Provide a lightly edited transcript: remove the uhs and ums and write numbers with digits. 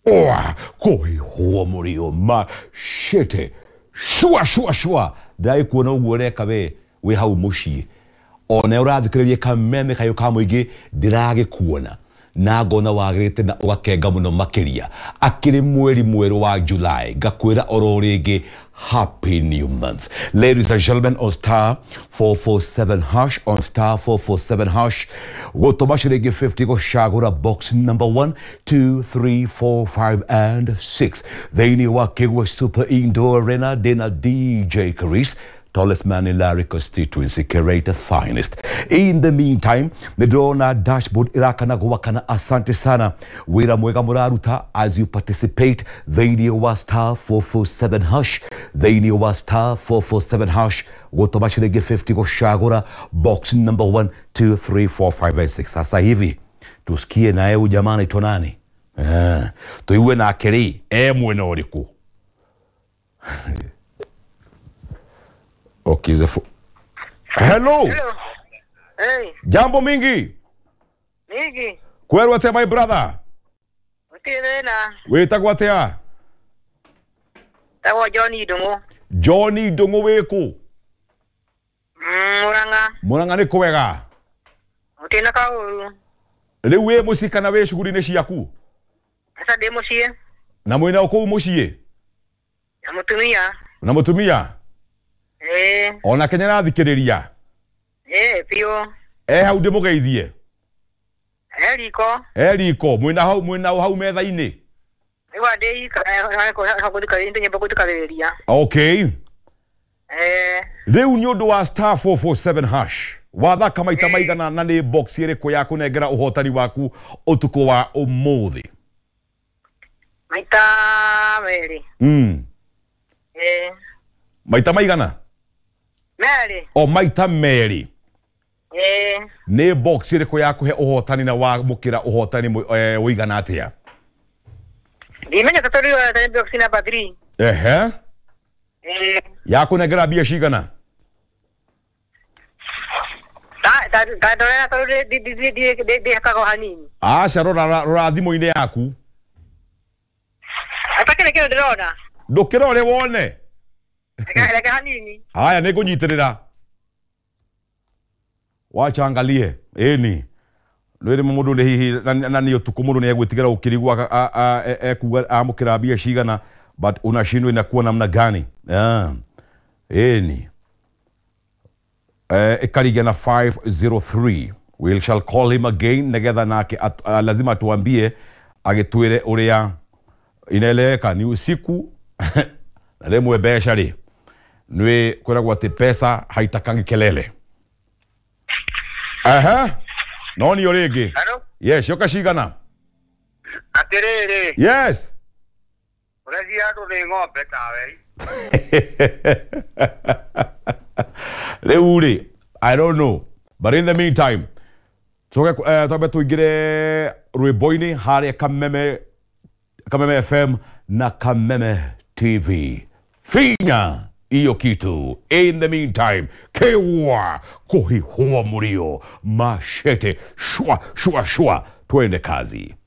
Oa, kohi huo murio machete. Shua. Dai kuona ugoreka we hau mushie. Ona urathikiririe kameme kayo kamuigi ndirage kuona. Na ngona wagirite na ugakenga muno makiria. Akiri mweri mweru wa July. Gakwira oro ringi Happy New Month. Ladies and gentlemen, on star 447 hash, on star 447 hash, Wotomashirege 50 go shagura box number 1, 2, 3, 4, 5, and 6. They knew what Kigwa Super Indoor Arena, dinner DJ Caris. Tallest man in Larry constituency, curator finest. In the meantime, the Dona dashboard irakana guwakana asante sana. Wira mwega muraruta as you participate. The wa star 447 hash. The wa star 447 hash. Wotomashirege 50 go shagura box number 1, 2, 3, 4, 5, and 6. Sasa hivi tusikie na yeye jamani tonani. Tuiwe na akeri mwene oriku. Okay, hello. Hey. Jambo mingi. Mingi. Kwelu ate my brother. Utirena. Wetagwo atia? Tawo Johnny Dongo. Johnny Dongo weku. Muranga ni kwega. Utina kauru. Riu we musika na we shughuli ciaku. Asa de mucie. Na mwina uko mucie. Na mutumia. Ona Kenya na thikiriria. Pio. Hau ndimugeithie. Eriko, mwina hau metha-ini. Iwa dei ka Okay. Riu ni undu wa star 447 hash. Wathaka maita maigana na ni box iriku ya kunengera uhotani waku utuko wa umuthi. Maita meri. Maita maigana? Meri. Maita meri. Ni box iriku ya kuhe uhotani na wa mukira uhotani uigana atia? Dimenya tatori wa box na battery. Ya kunengera bia cigana? Ta dora tatori di kago hanini. Aca rora thimu-ini yaku. Atake kile ndona. Ndukirore wone. Leke hanini. Haya nikunyitirira. Wacha angalie. Eni. Nwere mundu ni hihi na ni utuku mundu ni egwitigera ukirigwa kuga amukira bia cigana but unashindwa inakuwa namna gani? Eni. Ikarige na 503. We shall call him again. Negetha nake lazima tuambie agitwire uria inaeleweka ni usiku na remwe besha ri nwe kwiragwa ati pesa haitakangi kelele. No ni orege. Hello? Yes, yoka cigana? Atiriri. Yes. Urezi atu ni ng'ombe tawe. Reuri, I don't know. But in the meantime, tobe tuigire Rweboini haria Kameme FM na Kameme TV. Finya iyo kitu. In the meantime, kewa kohi huo murio machete shwa. Twende kazi.